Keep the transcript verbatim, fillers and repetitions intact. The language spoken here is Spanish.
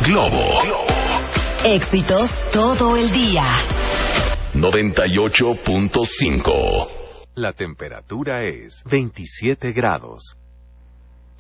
Globo. Éxitos todo el día. noventa y ocho punto cinco. La temperatura es veintisiete grados.